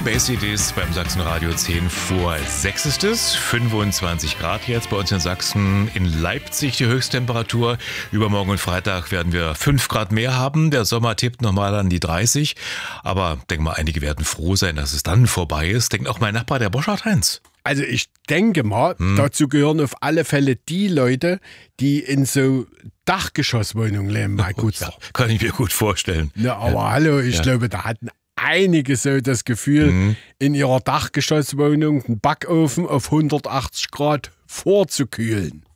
Die Base-CDs beim Sachsenradio 10 vor 6 ist es. 25 Grad jetzt bei uns in Sachsen. In Leipzig die Höchsttemperatur. Übermorgen und Freitag werden wir 5 Grad mehr haben. Der Sommer tippt nochmal an die 30. Aber denk mal, einige werden froh sein, dass es dann vorbei ist. Denkt auch mein Nachbar, der Boschart Heinz. Also ich denke mal, dazu gehören auf alle Fälle die Leute, die in so Dachgeschosswohnungen leben. Mal gut. Ja, kann ich mir gut vorstellen. Ja, aber hallo, ich glaube, da hatten einige so das Gefühl, in ihrer Dachgeschosswohnung einen Backofen auf 180 Grad vorzukühlen.